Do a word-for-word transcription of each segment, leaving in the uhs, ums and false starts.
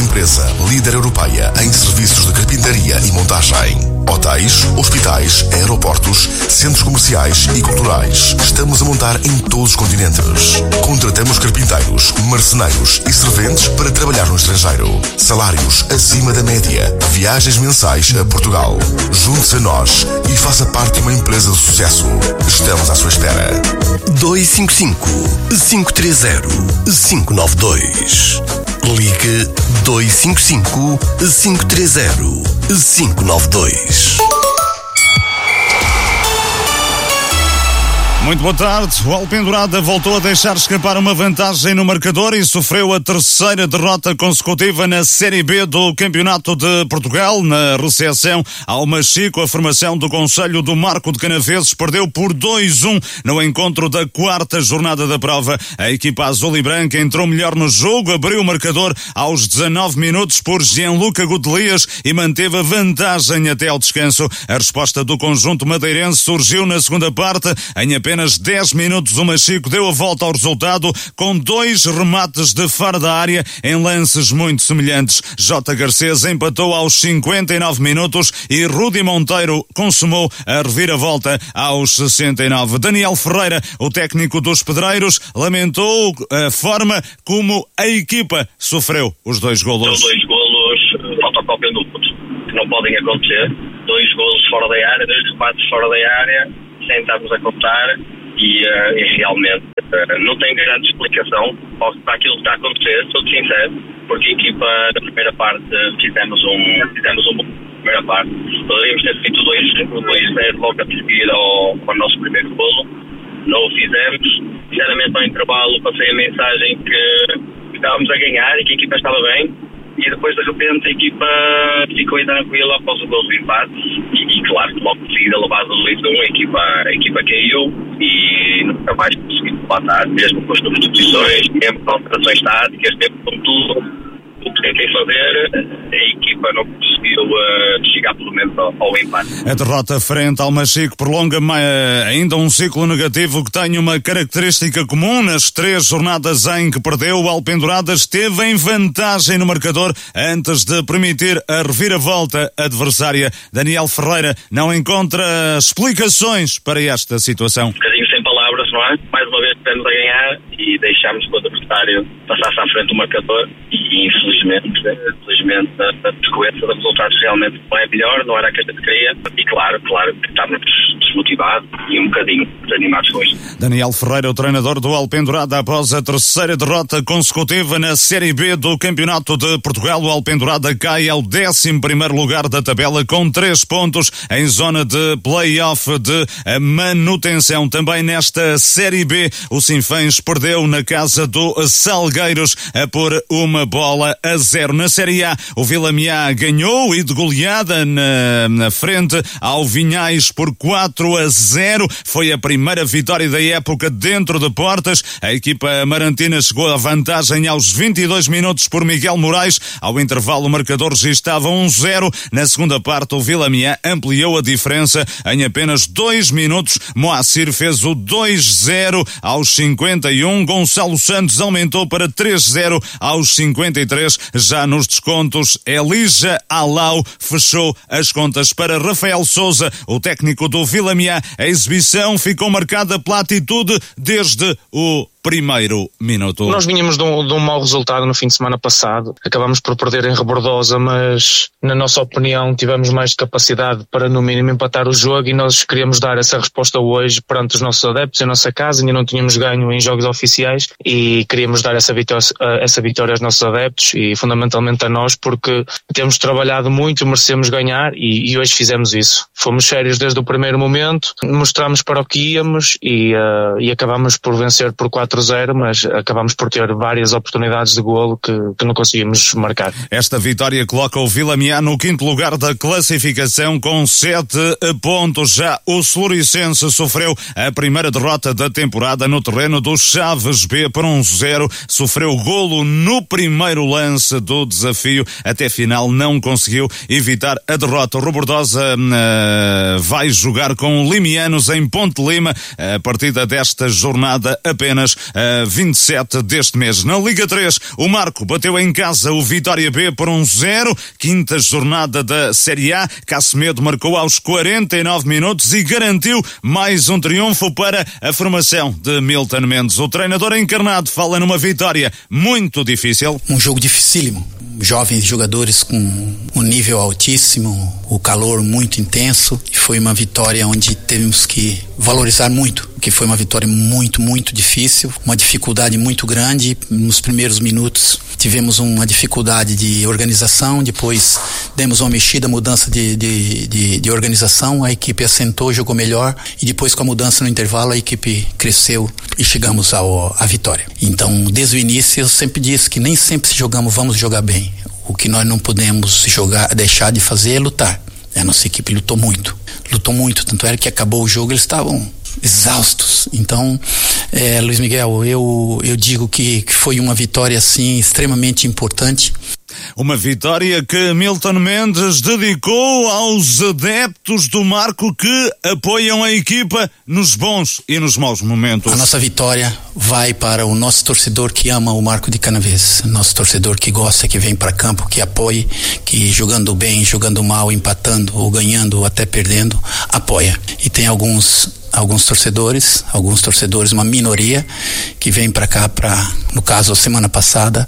empresa líder europeia em serviços de carpintaria e montagem. Hotéis, hospitais, aeroportos, centros comerciais e culturais. Estamos a montar em todos os continentes. Contratamos carpinteiros, marceneiros e serventes para trabalhar no estrangeiro. Salários acima da média. Viagens mensais a Portugal. Junte-se a nós e faça parte de uma empresa de sucesso. Estamos à sua espera. dois cinco cinco, cinco três zero, cinco nove dois. Ligue dois cinco cinco, cinco três zero, cinco nove dois. Muito boa tarde. O Alpendurada voltou a deixar escapar uma vantagem no marcador e sofreu a terceira derrota consecutiva na Série B do Campeonato de Portugal. Na recepção ao Machico, a formação do Concelho do Marco de Canaveses perdeu por dois a um no encontro da quarta jornada da prova. A equipa azul e branca entrou melhor no jogo, abriu o marcador aos dezanove minutos por Gianluca Godelias e manteve a vantagem até ao descanso. A resposta do conjunto madeirense surgiu na segunda parte. Em apenas dez minutos o Machico deu a volta ao resultado com dois remates de fora da área em lances muito semelhantes. J. Garcês empatou aos cinquenta e nove minutos e Rudi Monteiro consumou a reviravolta aos sessenta e nove. Daniel Ferreira, o técnico dos Pedreiros, lamentou a forma como a equipa sofreu os dois golos. São dois golos fotocópia duplos, que não podem acontecer. Dois golos fora da área, dois remates fora da área, sem estarmos a contar, e, uh, e realmente uh, não tem grande explicação para aquilo que está a acontecer, sou sincero, porque a equipa da primeira parte fizemos um fizemos uma primeira parte, poderíamos ter feito dois zero logo a seguir ao, ao nosso primeiro golo, não o fizemos. Sinceramente, ao intervalo passei a mensagem que estávamos a ganhar e que a equipa estava bem. E depois, de repente, a equipa ficou intranquila após o gol do empate. E, e claro que logo de seguida, levado do dois a um, a equipa, a equipa caiu e nunca mais conseguiu levantar, mesmo com as substituições, mesmo com alterações táticas, mesmo com tudo o que tentei fazer, a equipa não conseguiu uh, chegar pelo menos ao, ao empate. A derrota frente ao Machico prolonga ainda um ciclo negativo que tem uma característica comum. Nas três jornadas em que perdeu, o Alpendurada esteve em vantagem no marcador antes de permitir a reviravolta adversária. Daniel Ferreira não encontra explicações para esta situação. Um bocadinho sem palavras, não é? Mais uma vez estivemos a ganhar e deixámos que o adversário passasse à frente do marcador e infelizmente, infelizmente a sequência de resultados realmente não é melhor, não era a que a gente queria e claro, claro que estávamos desmotivados e um bocadinho desanimados com isto. Daniel Ferreira, o treinador do Alpendurada, após a terceira derrota consecutiva na Série B do Campeonato de Portugal, o Alpendurada cai ao décimo primeiro lugar da tabela com três pontos em zona de play-off de manutenção. Também nesta Série B, o Sinfãs perdeu na casa do Salgueiros por uma bola a zero. Na Série A, o Vila Miá ganhou e de goleada na, na frente ao Vinhais por quatro a zero. Foi a primeira vitória da época dentro de portas. A equipa amarantina chegou à vantagem aos vinte e dois minutos por Miguel Moraes. Ao intervalo, o marcador registava um zero. Na segunda parte, o Vila Miá ampliou a diferença em apenas dois minutos. Moacir fez o dois zero aos cinquenta e um. Gonçalo Santos aumentou para três zero aos cinquenta e três. Já nos descontos, Elija Alau fechou as contas para Rafael Sousa, o técnico do Vila Miá. A exibição ficou marcada pela atitude desde o primeiro minuto. Nós vinhamos de um, de um mau resultado no fim de semana passado. Acabamos por perder em Rebordosa, mas na nossa opinião tivemos mais capacidade para no mínimo empatar o jogo e nós queríamos dar essa resposta hoje perante os nossos adeptos em nossa casa. Ainda não tínhamos ganho em jogos oficiais e queríamos dar essa vitória, essa vitória aos nossos adeptos e fundamentalmente a nós, porque temos trabalhado muito, merecemos ganhar e, e hoje fizemos isso. Fomos sérios desde o primeiro momento, mostramos para o que íamos e, uh, e acabamos por vencer por quatro a zero, mas acabamos por ter várias oportunidades de golo que, que não conseguimos marcar. Esta vitória coloca o Vila Miá no quinto lugar da classificação com sete pontos. Já o Floricense sofreu a primeira derrota da temporada no terreno do Chaves B por um zero. Sofreu golo no primeiro lance do desafio. Até final não conseguiu evitar a derrota. O Rebordosa uh, vai jogar com o Limianos em Ponte Lima. A partida desta jornada apenas a vinte e sete deste mês. Na Liga três, o Marco bateu em casa o Vitória B por um zero, quinta jornada da Série A. Casemedo marcou aos quarenta e nove minutos e garantiu mais um triunfo para a formação de Milton Mendes. O treinador encarnado fala numa vitória muito difícil. Um jogo dificílimo. Jovens jogadores com um nível altíssimo, o calor muito intenso, e foi uma vitória onde temos que valorizar muito, porque foi uma vitória muito, muito difícil, uma dificuldade muito grande. Nos primeiros minutos tivemos uma dificuldade de organização, depois demos uma mexida, mudança de, de, de, de organização, a equipe assentou, jogou melhor, e depois com a mudança no intervalo a equipe cresceu e chegamos ao, à vitória. Então, desde o início eu sempre disse que nem sempre se jogamos, vamos jogar bem. O que nós não podemos jogar, deixar de fazer é lutar. A nossa equipe lutou muito, lutou muito, tanto era que acabou o jogo, eles estavam exaustos. Então, é, Luiz Miguel, eu, eu digo que, que foi uma vitória assim extremamente importante. Uma vitória que Milton Mendes dedicou aos adeptos do Marco que apoiam a equipa nos bons e nos maus momentos. A nossa vitória vai para o nosso torcedor que ama o Marco de Canaveses, nosso torcedor que gosta, que vem para campo, que apoia, que jogando bem, jogando mal, empatando ou ganhando ou até perdendo, apoia. E tem alguns alguns torcedores, alguns torcedores, uma minoria que vem para cá para, no caso, a semana passada,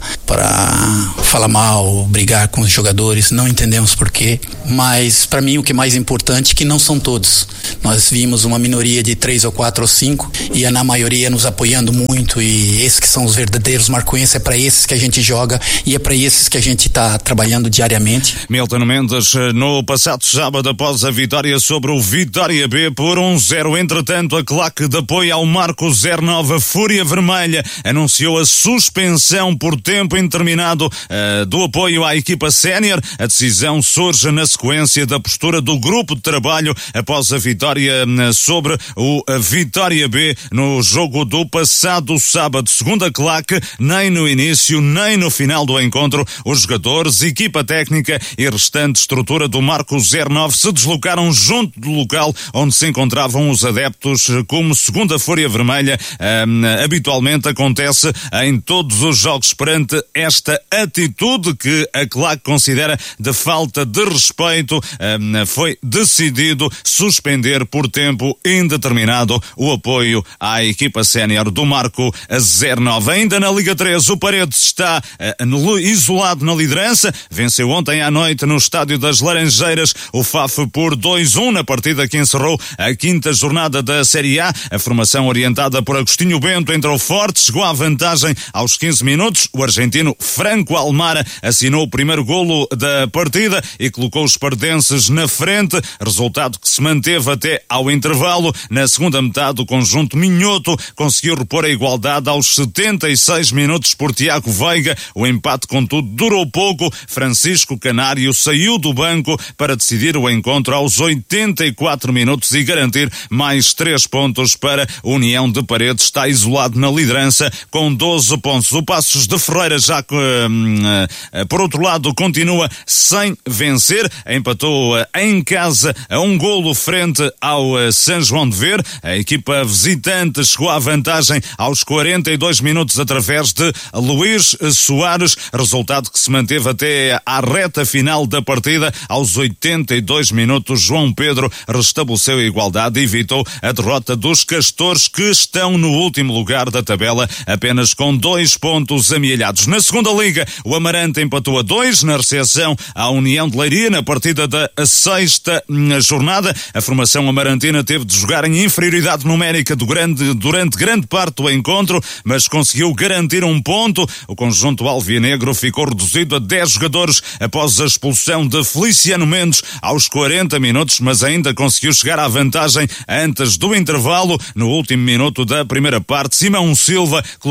para falar mal, brigar com os jogadores, não entendemos porquê, mas para mim o que é mais importante é que não são todos. Nós vimos uma minoria de três ou quatro ou cinco e na maioria nos apoiando muito, e esses que são os verdadeiros marcoenses, é para esses que a gente joga e é para esses que a gente está trabalhando diariamente. Milton Mendes, no passado sábado, após a vitória sobre o Vitória B por um zero, entretanto, a claque de apoio ao Marco zero nove, a Fúria Vermelha, anunciou a suspensão por tempo indeterminado uh, do apoio à equipa sénior. A decisão surge na sequência da postura do grupo de trabalho após a vitória uh, sobre o uh, Vitória B no jogo do passado sábado. Segundo a claque, nem no início nem no final do encontro, os jogadores, equipa técnica e restante estrutura do Marco zero nove se deslocaram junto do local onde se encontravam os adeptos, como segundo a Fúria Vermelha um, habitualmente acontece em todos os jogos. Perante esta atitude que a claque considera de falta de respeito, um, foi decidido suspender por tempo indeterminado o apoio à equipa sénior do Marco zero nove. Ainda na Liga três, o Paredes está uh, isolado na liderança, venceu ontem à noite no Estádio das Laranjeiras o F A F por dois a um na partida que encerrou a quinta jornada da Série A. A formação orientada por Agostinho Bento entrou forte, chegou à vantagem aos quinze minutos. O argentino Franco Almara assinou o primeiro golo da partida e colocou os pardenses na frente, resultado que se manteve até ao intervalo. Na segunda metade, o conjunto minhoto conseguiu repor a igualdade aos setenta e seis minutos por Tiago Veiga. O empate, contudo, durou pouco. Francisco Canário saiu do banco para decidir o encontro aos oitenta e quatro minutos e garantir mais três pontos para a União de Paredes. Está isolado na liderança com doze pontos. O Passos de Ferreira já, uh, uh, por outro lado, continua sem vencer. Empatou uh, em casa a um golo frente ao uh, São João de Ver. A equipa visitante chegou à vantagem aos quarenta e dois minutos através de Luís Soares, resultado que se manteve até à reta final da partida. Aos oitenta e dois minutos, João Pedro restabeleceu a igualdade e evitou a derrota dos Castores, que estão no último lugar da tabela, apenas com dois pontos amealhados. Na segunda liga, o Amarante empatou a dois na recepção à União de Leiria na partida da sexta jornada. A formação amarantina teve de jogar em inferioridade numérica do grande, durante grande parte do encontro, mas conseguiu garantir um ponto. O conjunto alvinegro ficou reduzido a dez jogadores após a expulsão de Feliciano Mendes aos quarenta minutos, mas ainda conseguiu chegar à vantagem antes do intervalo. No último minuto da primeira parte, Simão Silva colocou o Amarante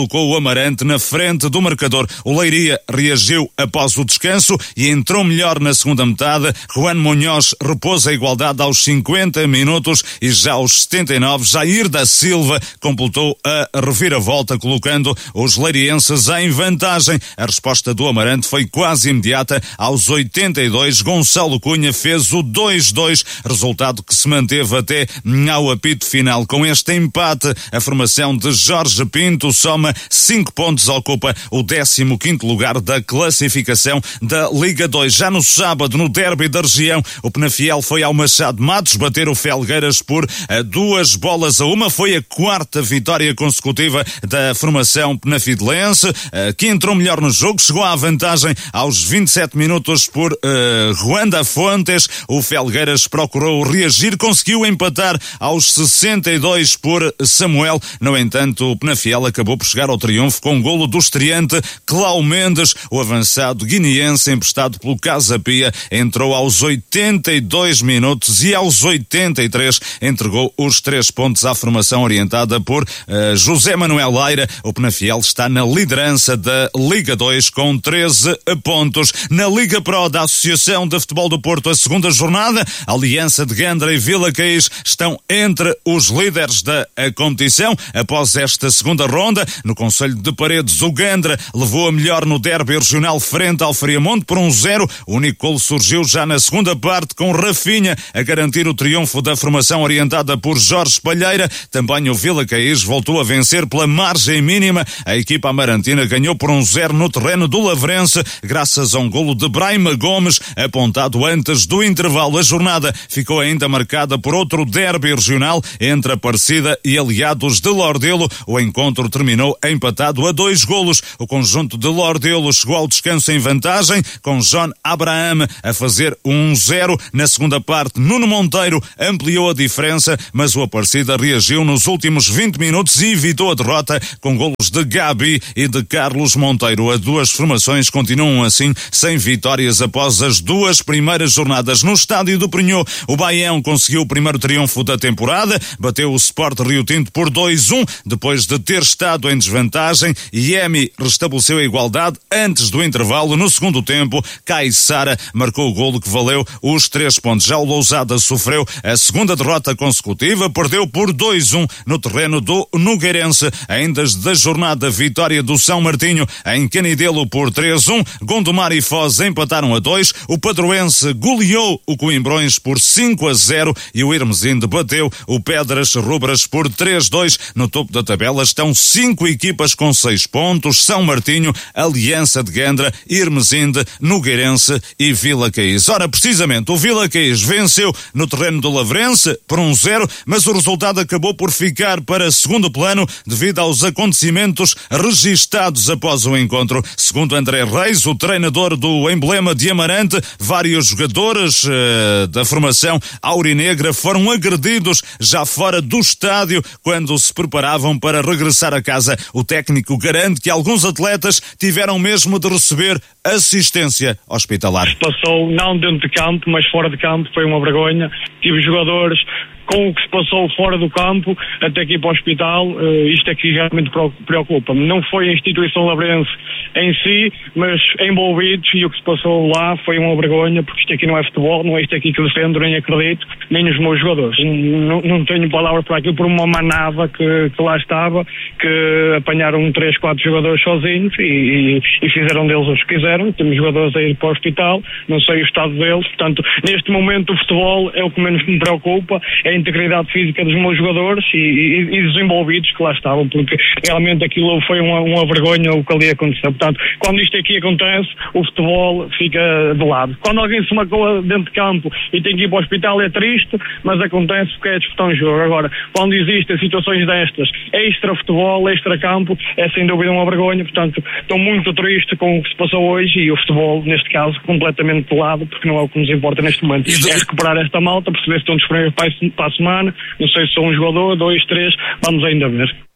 Amarante na frente do marcador. O Leiria reagiu após o descanso e entrou melhor na segunda metade. Juan Munhoz repôs a igualdade aos cinquenta minutos e já aos setenta e nove Jair da Silva completou a reviravolta, colocando os leirienses em vantagem. A resposta do Amarante foi quase imediata. Aos oitenta e dois Gonçalo Cunha fez o dois dois, resultado que se manteve até ao apito final. Com este empate, a formação de Jorge Pinto soma cinco pontos, ocupa o décimo quinto lugar da classificação da Liga dois. Já no sábado, no derby da região, o Penafiel foi ao Machado Matos bater o Felgueiras por duas bolas a uma. Foi a quarta vitória consecutiva da formação penafidelense, que entrou melhor no jogo, chegou à vantagem aos vinte e sete minutos por uh, Juan da Fontes. O Felgueiras procurou reagir, conseguiu empatar aos sessenta e dois por Samuel. No entanto, o Penafiel acabou por chegar ao triunfo com um golo do estreante Cláudio Mendes. O avançado guineense, emprestado pelo Casa Pia, entrou aos oitenta e dois minutos e aos oitenta e três entregou os três pontos à formação orientada por uh, José Manuel Leira. O Penafiel está na liderança da Liga dois com treze pontos. Na Liga Pro da Associação de Futebol do Porto, a segunda jornada, Aliança de Gandra e Vila Caís estão entre os líderes da competição. Após esta segunda ronda, no concelho de Paredes, o Gandra levou a melhor no derby regional frente ao Friamonte por um zero. O único golo surgiu já na segunda parte, com Rafinha a garantir o triunfo da formação orientada por Jorge Palheira. Também o Vila Caís voltou a vencer pela margem mínima. A equipa amarantina ganhou por um zero no terreno do Lavrense, graças a um golo de Braima Gomes, apontado antes do intervalo. A jornada ficou ainda marcada por outro derby regional entre Aparecida e Aliados de Lordelo. O encontro terminou empatado a dois golos. O conjunto de Lordelo chegou ao descanso em vantagem, com John Abraham a fazer um zero. Na segunda parte, Nuno Monteiro ampliou a diferença, mas o Aparecida reagiu nos últimos vinte minutos e evitou a derrota com golos de Gabi e de Carlos Monteiro. As duas formações continuam assim sem vitórias após as duas primeiras jornadas. No estádio do Prinhô, o Baião conseguiu o primeiro triunfo da temporada, bateu o Sport Rio Tinto por dois um, depois de ter estado em desvantagem. Iemi restabeleceu a igualdade antes do intervalo. No segundo tempo, Caissara marcou o golo que valeu os três pontos. Já o Lousada sofreu a segunda derrota consecutiva, perdeu por dois um no terreno do Nogueirense. Ainda da jornada, vitória do São Martinho em Canidelo por três um. Gondomar e Foz empataram a dois. O Padroense goleou o Coimbrões por cinco a zero e o Hermesinde bateu o Pedras Rubras por três dois. No topo da tabela estão cinco equipas com seis pontos: São Martinho, Aliança de Gandra, Hermesinde, Nogueirense e Vila Caís. Ora, precisamente, o Vila Caís venceu no terreno do Lavrense por um zero, mas o resultado acabou por ficar para segundo plano devido aos acontecimentos registados após o encontro. Segundo André Reis, o treinador do Emblema de Amarante, vários jogadores uh, da formação aurinegra foram agredidos já fora do estádio quando se preparavam para regressar a casa. O técnico garante que alguns atletas tiveram mesmo de receber assistência hospitalar. Passou não dentro de campo, mas fora de campo, foi uma vergonha. Tive jogadores com o que se passou fora do campo até aqui para o hospital. Uh, isto é que realmente preocupa-me. Não foi a instituição lavrense em si, mas envolvidos, e o que se passou lá foi uma vergonha, porque isto aqui não é futebol, não é isto aqui que defendo, nem acredito, nem os meus jogadores. Não, não tenho palavras para aquilo, por uma manada que, que lá estava, que apanharam três, quatro jogadores sozinhos e, e, e fizeram deles o que quiseram. Temos jogadores a ir para o hospital, não sei o estado deles. Portanto, neste momento o futebol é o que menos me preocupa, é a integridade física dos meus jogadores e, e, e dos envolvidos que lá estavam, porque realmente aquilo foi uma, uma vergonha o que ali aconteceu. Portanto, quando isto aqui acontece, o futebol fica de lado. Quando alguém se marcou dentro de campo e tem que ir para o hospital, é triste, mas acontece porque é disputar um jogo. Agora, quando existem situações destas, extra futebol, extra campo, é sem dúvida uma vergonha. Portanto, estou muito triste com o que se passou hoje, e o futebol, neste caso, completamente de lado, porque não é o que nos importa neste momento. É recuperar esta malta, perceber se estão disponíveis para a semana. Não sei se são um jogador, dois, três, vamos ainda ver.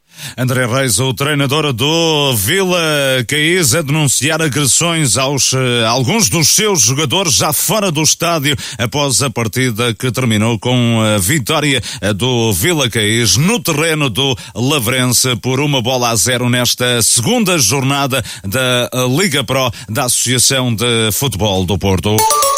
André Reis, o treinador do Vila Caís, a denunciar agressões aos uh, alguns dos seus jogadores já fora do estádio após a partida que terminou com a vitória do Vila Caís no terreno do Lavrense por uma bola a zero nesta segunda jornada da Liga Pro da Associação de Futebol do Porto.